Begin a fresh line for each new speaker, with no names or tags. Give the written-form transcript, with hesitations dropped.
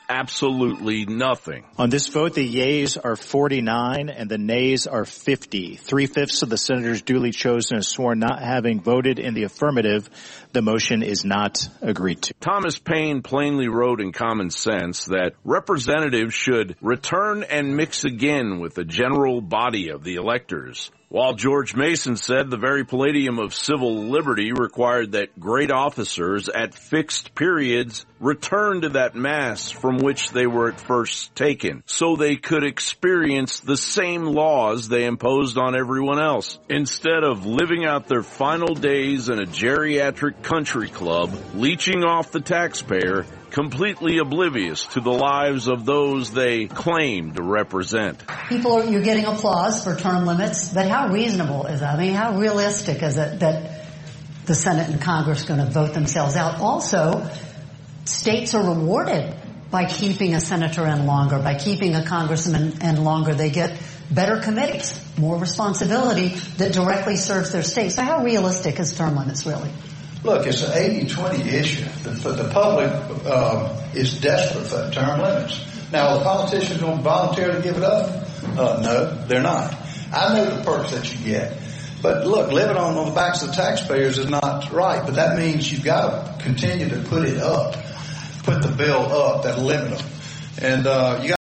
absolutely nothing.
On this vote, the yeas are 49 and the nays are 50. 3/5 of the senators duly chosen and sworn not having voted in the affirmative. The motion is not agreed to.
Thomas Paine plainly wrote in Common Sense that representatives should return and mix again with the general body of the electors, while George Mason said the very palladium of civil liberty required that great officers at fixed periods return to that mass from which they were at first taken, so they could experience the same laws they imposed on everyone else, instead of living out their final days in a geriatric country club, leeching off the taxpayer, completely oblivious to the lives of those they claim to represent.
You're getting applause for term limits, but how reasonable is that? I mean, how realistic is it that the Senate and Congress are going to vote themselves out? Also, states are rewarded by keeping a senator in longer, by keeping a congressman in longer. They get better committees, more responsibility that directly serves their state. So how realistic is term limits really?
Look, it's an 80-20 issue. The public is desperate for term limits. Now, are the politicians going to voluntarily give it up? No, they're not. I know the perks that you get. But look, living on the backs of the taxpayers is not right. But that means you've got to continue to put it up, put the bill up, that limit them. And you got